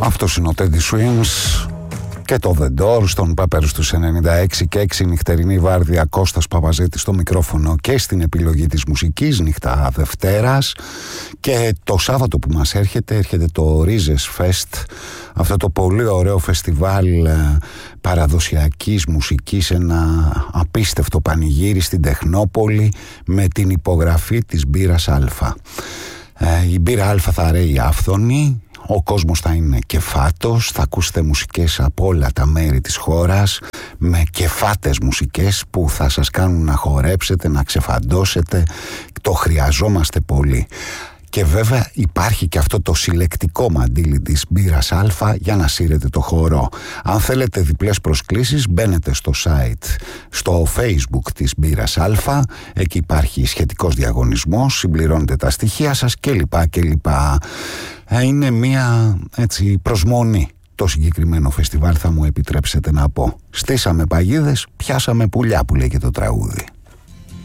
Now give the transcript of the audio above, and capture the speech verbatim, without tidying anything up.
Αυτός είναι ο Teddy Swims και το The Doors στον Παπέρους τους ενενήντα έξι και έξι νυχτερινή βάρδια. Κώστας Παπαζέτης στο μικρόφωνο και στην επιλογή της μουσικής, νύχτα Δευτέρας. Και το Σάββατο που μας έρχεται, έρχεται το Rizes Fest, αυτό το πολύ ωραίο φεστιβάλ παραδοσιακής μουσικής, ένα απίστευτο πανηγύρι στην Τεχνόπολη με την υπογραφή της μπύρας Α. Ε, η μπύρα Α θα ρέει άφθονη, ο κόσμος θα είναι κεφάτος, θα ακούσετε μουσικές από όλα τα μέρη της χώρας, με κεφάτες μουσικές που θα σας κάνουν να χορέψετε, να ξεφαντώσετε. Το χρειαζόμαστε πολύ. Και βέβαια υπάρχει και αυτό το συλλεκτικό μαντίλι της μπύρας Α για να σύρετε το χορό. Αν θέλετε διπλές προσκλήσεις, μπαίνετε στο site, στο Facebook της μπύρας Α, εκεί υπάρχει σχετικός διαγωνισμός, συμπληρώνετε τα στοιχεία σας κλπ. κλπ. Είναι μια έτσι προσμονή το συγκεκριμένο φεστιβάλ, θα μου επιτρέψετε να πω. Στήσαμε παγίδες, πιάσαμε πουλιά που λέει και το τραγούδι.